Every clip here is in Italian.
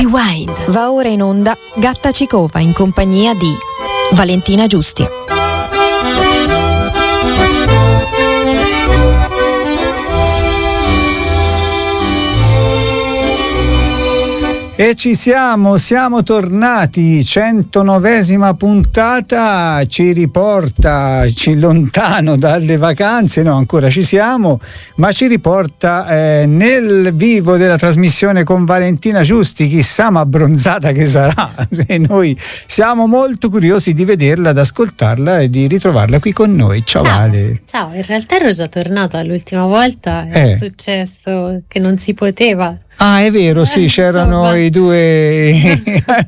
Rewind. Va ora in onda Gatta Cicova in compagnia di Valentina Giusti. E ci siamo tornati, 109esima puntata, ci riporta lontano dalle vacanze, no ancora ci siamo, ma ci riporta nel vivo della trasmissione con Valentina Giusti, chissà ma abbronzata che sarà, e noi siamo molto curiosi di vederla, ad ascoltarla e di ritrovarla qui con noi. Ciao Vale. Ciao, in realtà ero già tornata l'ultima volta, è successo che non si poteva. Ah, è vero, sì, c'erano i due. È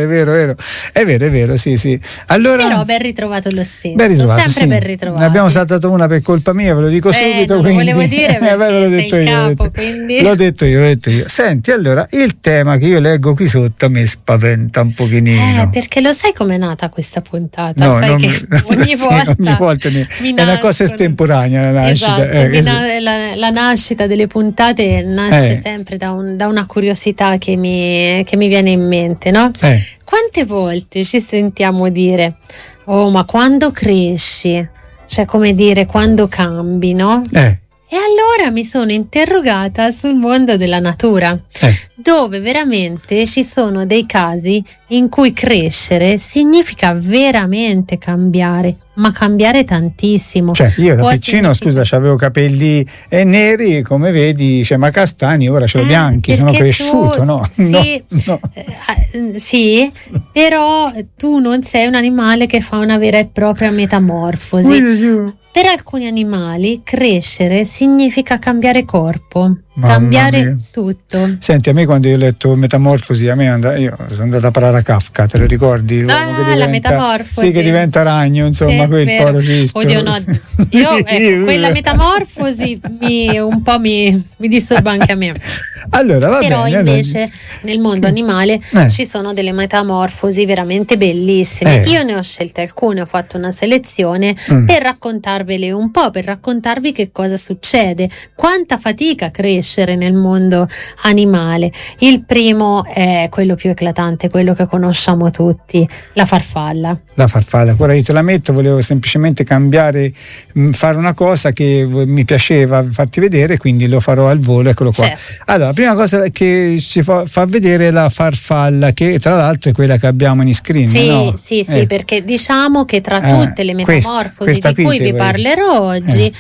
vero, sì. Allora, però ben ritrovato lo stesso. Ben ritrovato, sempre sì. ben ritrovato. Ne abbiamo saltato una per colpa mia, ve lo dico subito. Non quindi... lo volevo dire perché ve l'ho detto sei il io, capo, quindi... L'ho detto io. Senti, allora, il tema che io leggo qui sotto mi spaventa un pochino. Perché lo sai com'è nata questa puntata? No, sai che ogni volta è una cosa estemporanea la nascita. Esatto, la nascita delle puntate nasce sempre da una curiosità che mi viene in mente, no? Quante volte ci sentiamo dire: oh, ma quando cresci, cioè come dire, quando cambi, no? E allora mi sono interrogata sul mondo della natura, dove veramente ci sono dei casi in cui crescere significa veramente cambiare, ma cambiare tantissimo. Cioè, io da piccino, scusa, avevo capelli neri, come vedi, ma castani, ora ce l'ho bianchi, sono cresciuto, no? Sì, no. Sì, però tu non sei un animale che fa una vera e propria metamorfosi. Per alcuni animali crescere significa cambiare corpo, cambiare tutto. Senti, a me quando io ho letto Metamorfosi, io sono andata a parare a Kafka, te lo ricordi? L'uomo che diventa, la metamorfosi. Sì, che diventa ragno, insomma, quel porocisto. Oddio, no. Quella metamorfosi mi disturba anche a me. Allora, va però bene, invece nel mondo animale ci sono delle metamorfosi veramente bellissime. Io ne ho scelte alcune, ho fatto una selezione per raccontarvele un po', per raccontarvi che cosa succede, quanta fatica crescere nel mondo animale. Il primo è quello più eclatante, quello che conosciamo tutti, la farfalla. La farfalla, ora io te la metto, volevo semplicemente cambiare, fare una cosa che mi piaceva farti vedere, quindi lo farò al volo, eccolo qua. Certo. Allora, la prima cosa che ci fa vedere la farfalla, che tra l'altro è quella che abbiamo in screen. Sì, perché diciamo che tra tutte le metamorfosi di cui vi parlerò oggi,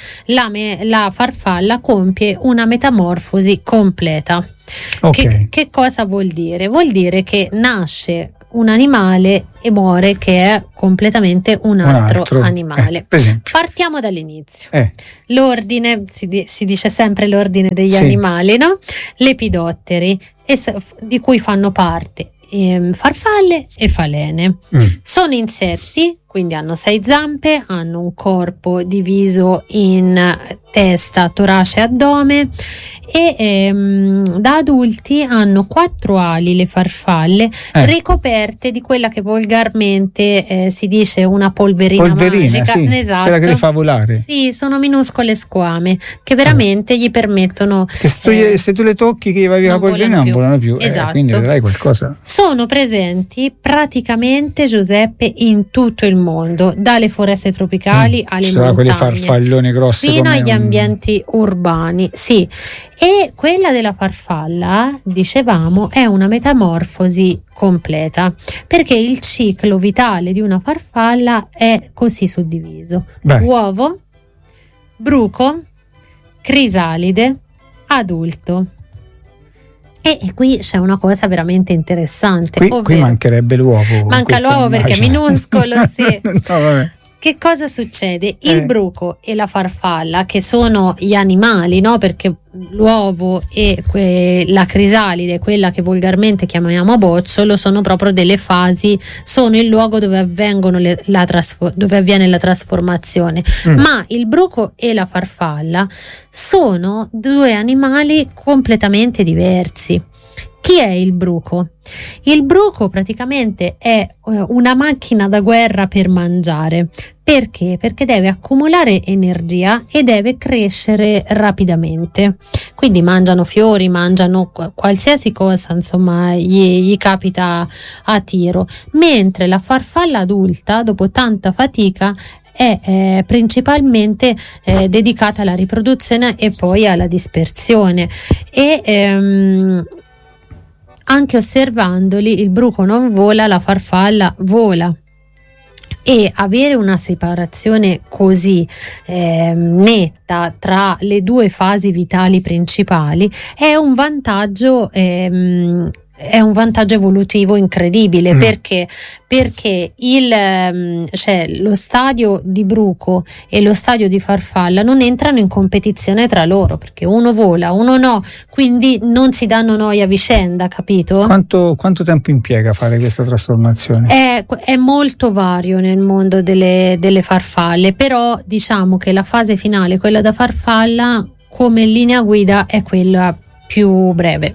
la farfalla compie una metamorfosi completa. Okay. Che cosa vuol dire? Vuol dire che nasce un animale e muore che è completamente un altro animale. Per esempio. Partiamo dall'inizio. L'ordine, si dice sempre l'ordine degli animali, no? Lepidotteri, di cui fanno parte farfalle e falene. Sono insetti, quindi hanno 6 zampe, hanno un corpo diviso in testa, torace e addome, e da adulti hanno 4 ali le farfalle, ricoperte di quella che volgarmente si dice una polverina magica. Sì, esatto. Quella che le fa volare. Sì, sono minuscole squame che veramente gli permettono che se tu le tocchi, che vai via la polverina, non volano più. Esatto. Quindi vedrai qualcosa. Sono presenti praticamente, Giuseppe, in tutto il mondo, dalle foreste tropicali alle montagne, quelle farfallone grosse fino agli ambienti urbani. Sì, e quella della farfalla, dicevamo, è una metamorfosi completa, perché il ciclo vitale di una farfalla è così suddiviso: uovo, bruco, crisalide, adulto. E qui c'è una cosa veramente interessante. Qui mancherebbe l'uovo. Manca l'uovo perché è minuscolo, sì. No, vabbè. Che cosa succede? Il bruco e la farfalla, che sono gli animali, no? Perché l'uovo e la crisalide, quella che volgarmente chiamiamo bozzolo, sono proprio delle fasi, sono il luogo dove avviene la trasformazione. Ma il bruco e la farfalla sono 2 animali completamente diversi. Chi è il bruco? Il bruco praticamente è una macchina da guerra per mangiare, Perché? Perché deve accumulare energia e deve crescere rapidamente. Quindi mangiano fiori, mangiano qualsiasi cosa, insomma, gli capita a tiro. Mentre la farfalla adulta, dopo tanta fatica, è principalmente dedicata alla riproduzione e poi alla dispersione. E anche osservandoli, il bruco non vola, la farfalla vola. E avere una separazione così netta tra le due fasi vitali principali è un vantaggio evolutivo incredibile. Perché lo stadio di bruco e lo stadio di farfalla non entrano in competizione tra loro, perché uno vola, uno no, quindi non si danno noia a vicenda, capito? Quanto tempo impiega a fare questa trasformazione? È molto vario nel mondo delle farfalle, però diciamo che la fase finale, quella da farfalla, come linea guida è quella più breve,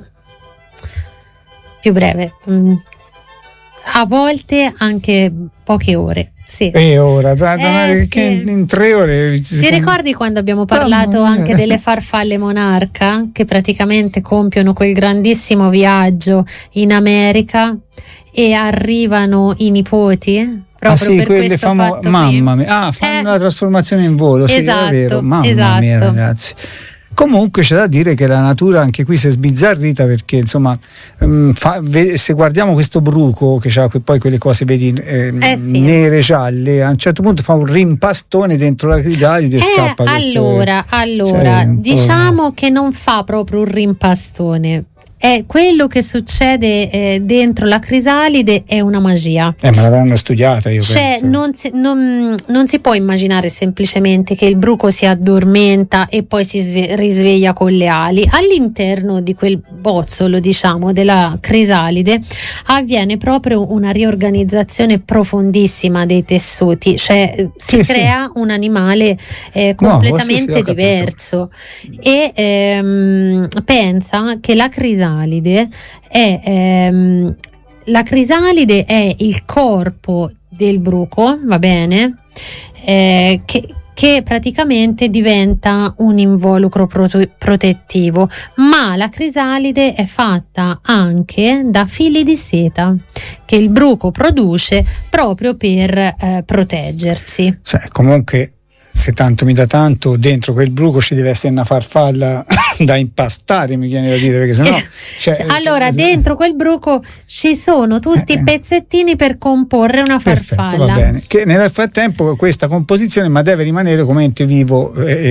a volte anche poche ore. Sì. E ora che in 3 ore ti ricordi quando abbiamo parlato anche delle farfalle monarca, che praticamente compiono quel grandissimo viaggio in America e arrivano i nipoti proprio per quelle questo fatto mamma mia, fanno la trasformazione in volo. Esatto, sì, è vero, mamma mia, ragazzi. Comunque c'è da dire che la natura anche qui si è sbizzarrita, perché insomma se guardiamo questo bruco che ha poi quelle cose vedi nere, gialle, a un certo punto fa un rimpastone dentro la crisalide e scappa. Allora diciamo che non fa proprio un rimpastone. È quello che succede dentro la crisalide è una magia. Ma l'avranno studiata, io penso. Non si può immaginare semplicemente che il bruco si addormenta e poi si risveglia con le ali. All'interno di quel bozzolo, diciamo, della crisalide avviene proprio una riorganizzazione profondissima dei tessuti, cioè si crea un animale completamente diverso. E pensa che la crisalide è il corpo del bruco, va bene? Che praticamente diventa un involucro protettivo, ma la crisalide è fatta anche da fili di seta che il bruco produce proprio per proteggersi. Comunque, se tanto mi dà tanto, dentro quel bruco ci deve essere una farfalla da impastare, mi viene da dire, perché sennò allora dentro quel bruco ci sono tutti i pezzettini per comporre una farfalla. Perfetto, va bene. Che nel frattempo questa composizione ma deve rimanere come ente vivo,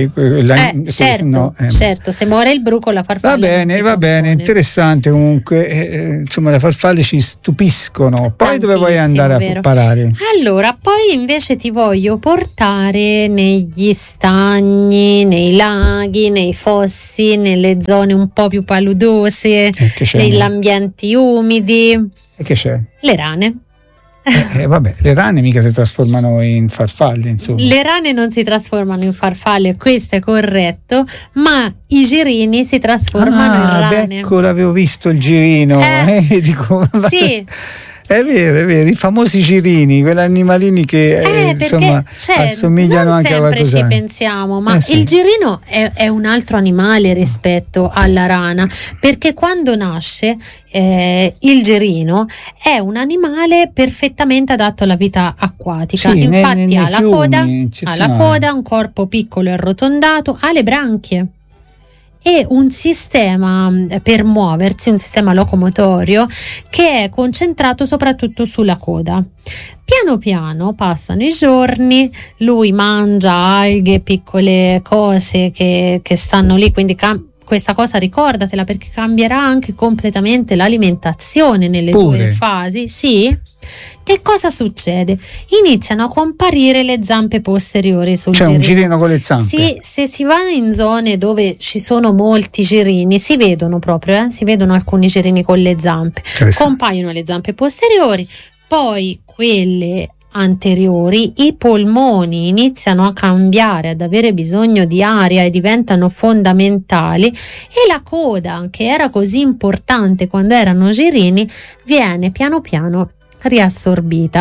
certo, se muore il bruco la farfalla va bene, interessante comunque, insomma le farfalle ci stupiscono. Poi dove vuoi andare a parare? Allora, poi invece ti voglio portare negli stagni, nei laghi, nei fossi, nelle zone un po' più paludose, negli ambienti umidi. E che c'è? Le rane. Le rane mica si trasformano in farfalle, insomma. Le rane non si trasformano in farfalle, questo è corretto, ma i girini si trasformano in rane. Ecco, l'avevo visto il girino. Sì. È vero, i famosi girini, quegli animalini che insomma assomigliano anche a qualcosa. Non sempre ci pensiamo, ma il girino è un altro animale rispetto alla rana, perché quando nasce il girino è un animale perfettamente adatto alla vita acquatica. Infatti ha la coda, un corpo piccolo e arrotondato, ha le branchie e un sistema per muoversi, un sistema locomotorio che è concentrato soprattutto sulla coda. Piano piano passano i giorni, lui mangia alghe, piccole cose che stanno lì, quindi questa cosa ricordatela, perché cambierà anche completamente l'alimentazione nelle due fasi. Sì. Che cosa succede? Iniziano a comparire le zampe posteriori sul girino. Un girino con le zampe? Sì, se si va in zone dove ci sono molti girini, si vedono proprio, si vedono alcuni girini con le zampe. Compaiono le zampe posteriori, poi quelle anteriori, i polmoni iniziano a cambiare, ad avere bisogno di aria e diventano fondamentali, e la coda, che era così importante quando erano girini, viene piano piano riassorbita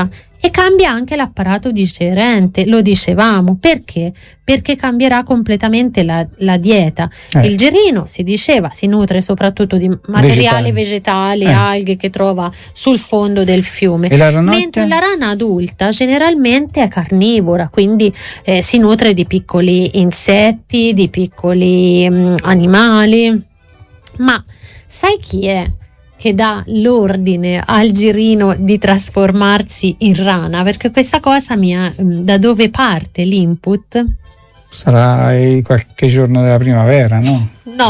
e cambia anche l'apparato digerente, lo dicevamo. Perché? Perché cambierà completamente la dieta. Il girino, si diceva, si nutre soprattutto di materiali vegetali, alghe che trova sul fondo del fiume, mentre la rana adulta generalmente è carnivora, quindi si nutre di piccoli insetti, di piccoli animali. Ma sai chi è che dà l'ordine al girino di trasformarsi in rana? Perché questa cosa da dove parte l'input? Sarà qualche giorno della primavera, no?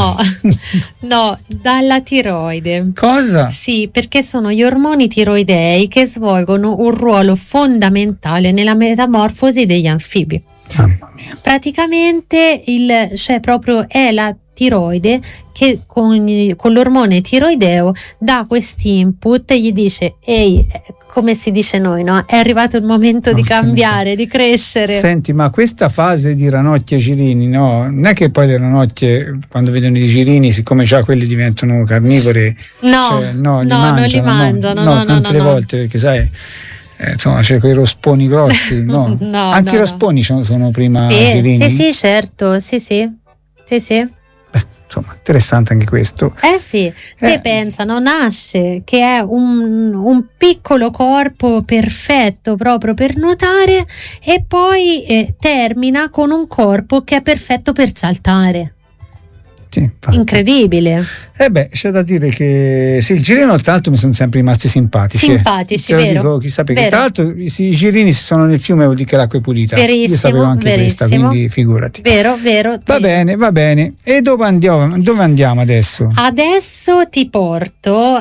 No, dalla tiroide. Cosa? Sì, perché sono gli ormoni tiroidei che svolgono un ruolo fondamentale nella metamorfosi degli anfibi. Mamma mia. Praticamente proprio è la tiroide che con l'ormone tiroideo dà questi input e gli dice: ehi, come si dice noi, no? È arrivato il momento di cambiare, di crescere. Senti, ma questa fase di ranocchie e girini, no? Non è che poi le ranocchie, quando vedono i girini, siccome già quelli diventano carnivore, non li mangiano. Tante volte, perché sai, insomma, c'è quei rosponi grossi, no? Anche i rosponi sono prima girini. Sì, certo, sì. Insomma, interessante anche questo. Te pensa, nasce che è un piccolo corpo perfetto proprio per nuotare e poi termina con un corpo che è perfetto per saltare. Sì, incredibile. C'è da dire che sì, il girino tra l'altro mi sono sempre rimasti simpatici, vero? Dico, chissà perché, tra l'altro i girini si sono nel fiume, vuol dire che l'acqua è pulita. Verissimo, io sapevo anche questa, quindi figurati. Vero. Va bene. E dove andiamo adesso? Adesso ti porto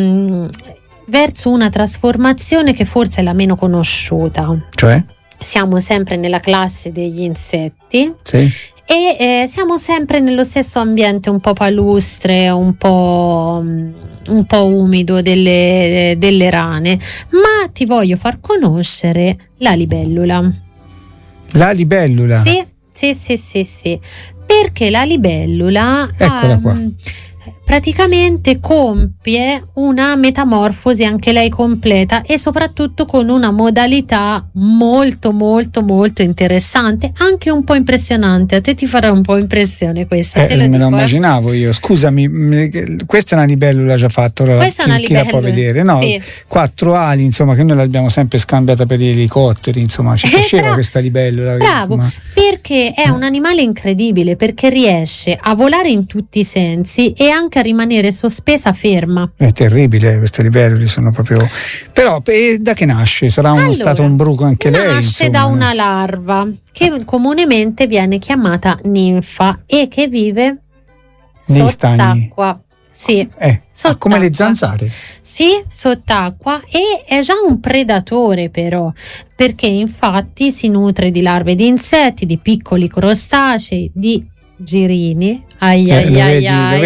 verso una trasformazione che forse è la meno conosciuta. Cioè? Siamo sempre nella classe degli insetti. Sì. E siamo sempre nello stesso ambiente un po' palustre, un po' umido delle rane, ma ti voglio far conoscere la libellula. La libellula? Sì. Perché la libellula eccola qua. Praticamente compie una metamorfosi anche lei completa e soprattutto con una modalità molto molto molto interessante, anche un po' impressionante. A te ti farà un po' impressione questa, te lo me dico, lo immaginavo io. Scusami, questa è una libellula già fatta, ora questa è una libellula, la può vedere, no? Sì. 4 ali, insomma, che noi l'abbiamo sempre scambiata per gli elicotteri, insomma, ci piaceva questa libellula. Bravo, insomma. Perché è un animale incredibile, perché riesce a volare in tutti i sensi e anche a rimanere sospesa ferma. È terribile, queste libellule sono proprio. Però da che nasce? Sarà stato un bruco anche lei? Nasce da una larva che comunemente viene chiamata ninfa e che vive sott'acqua. Sì, sott'acqua. Come le zanzare. Sì, sott'acqua, e è già un predatore però, perché infatti si nutre di larve di insetti, di piccoli crostacei, di girini. Lo